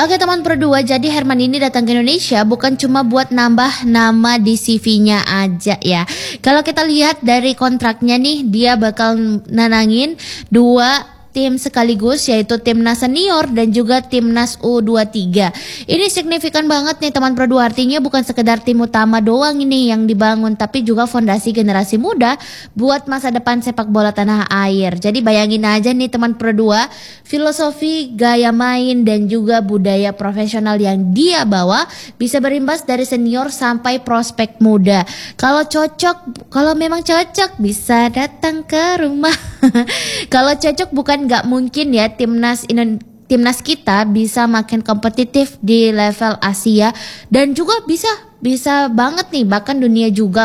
Oke teman Pro 2, jadi Herman ini datang ke Indonesia bukan cuma buat nambah nama di CV-nya aja ya. Kalau kita lihat dari kontraknya nih, dia bakal nanangin dua tim sekaligus, yaitu timnas senior dan juga timnas U23. Ini signifikan banget nih teman Pro 2, artinya bukan sekedar tim utama doang ini yang dibangun, tapi juga fondasi generasi muda buat masa depan sepak bola tanah air. Jadi bayangin aja nih teman Pro 2, filosofi, gaya main dan juga budaya profesional yang dia bawa bisa berimbas dari senior sampai prospek muda. Kalau memang cocok bisa datang ke rumah. Kalau cocok bukan nggak mungkin ya timnas kita bisa makin kompetitif di level Asia dan juga bisa banget nih bahkan dunia juga.